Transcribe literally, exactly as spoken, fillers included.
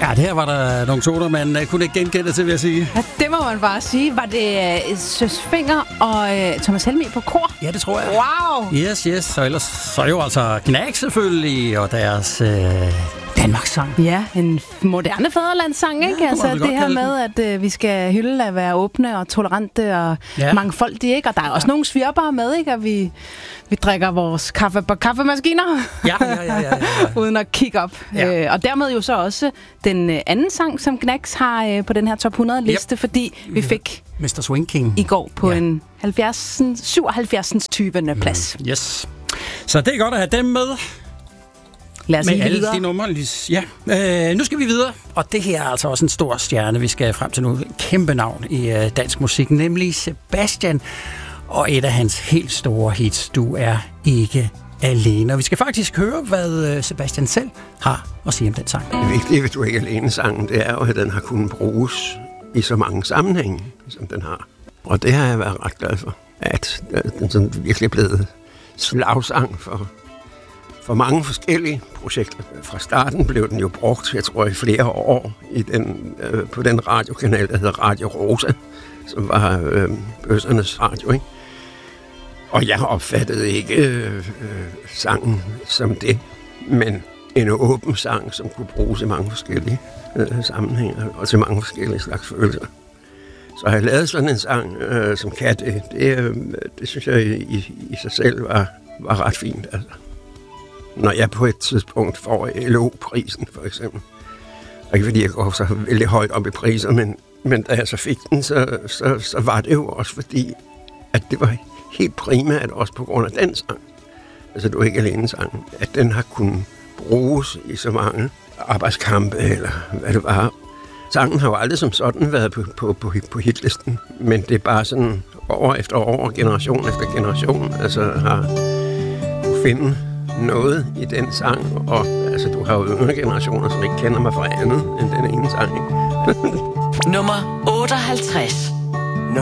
Ja, der var der nogle toner, man uh, kunne ikke genkende til, vil jeg sige. Ja, det må man bare sige. Var det uh, Søs Fenger og uh, Thomas Helmig på kor? Ja, det tror jeg. Wow! Yes, yes. Så ellers så er jo altså Knæk selvfølgelig, og deres... Uh... Danmarks sang. Ja, en moderne fædrelandssang, ikke? Ja, altså det her med, at øh, vi skal hylde at være åbne og tolerante og ja. mangfoldige, ikke? Og der er også ja. nogle svirpere med, ikke? At vi, vi drikker vores kaffe på kaffemaskiner. Ja, ja, ja, ja, ja, ja. Uden at kigge op. Ja. Øh, og dermed jo så også den øh, anden sang, som Knacks har øh, på den her top hundrede-liste, yep. fordi vi fik mister Swing King i går på ja. en syvoghalvfjerds tyvende plads. Mm, yes. Så det er godt at have dem med. Lad os med alle videre. de numre. Ja. Øh, nu skal vi videre, og det her er altså også en stor stjerne, vi skal frem til nu. En kæmpe navn i øh, dansk musik, nemlig Sebastian. Og et af hans helt store hits, Du er ikke alene. Og vi skal faktisk høre, hvad øh, Sebastian selv har at sige om den sang. Det vigtige ved Du er ikke alene-sangen, det er jo, at den har kunnet bruges i så mange sammenhænge, som den har. Og det har jeg været ret glad for, at den sådan virkelig er blevet slagsang for For mange forskellige projekter. Fra starten blev den jo brugt, jeg tror, i flere år i den, øh, på den radiokanal, der hedder Radio Rosa, som var øh, bøssernes radio, ikke? Og jeg opfattede ikke øh, øh, sangen som det, men en åben sang, som kunne bruges i mange forskellige øh, sammenhænge og til mange forskellige slags følelser. Så jeg har lavet sådan en sang, øh, som kan det. Det, øh, det synes jeg i, i sig selv var, var ret fint, altså. Når jeg på et tidspunkt får L O-prisen, for eksempel. Og ikke fordi jeg går så vældig højt op i priser, men, men da jeg så fik den, så, så, så var det jo også fordi, at det var helt primært også på grund af den sang. Altså, Du er ikke alene sangen. At den har kunnet bruges i så mange arbejdskampe, eller hvad det var. Sangen har jo aldrig som sådan været på, på, på, på hitlisten, men det er bare sådan år efter år, generation efter generation, altså har kunne finde noget i den sang, og altså, du har jo yngre generationer, som ikke kender mig fra andet end den ene sang. Nummer otteoghalvtreds.